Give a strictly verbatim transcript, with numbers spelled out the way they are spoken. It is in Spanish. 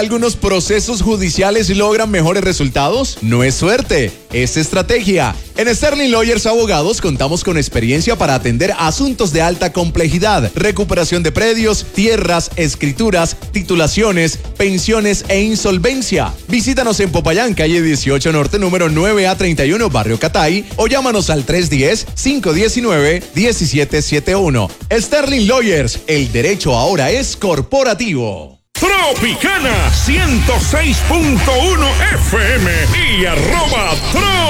Algunos procesos judiciales logran mejores resultados. No es suerte, es estrategia. En Sterling Lawyers Abogados contamos con experiencia para atender asuntos de alta complejidad, recuperación de predios, tierras, escrituras, titulaciones, pensiones e insolvencia. Visítanos en Popayán, calle dieciocho Norte, número nueve A treinta y uno, Barrio Catay, o llámanos al tres uno cero, cinco uno nueve, uno siete siete uno. Sterling Lawyers, el derecho ahora es corporativo. Tropicana ciento seis punto uno F M y arroba Tro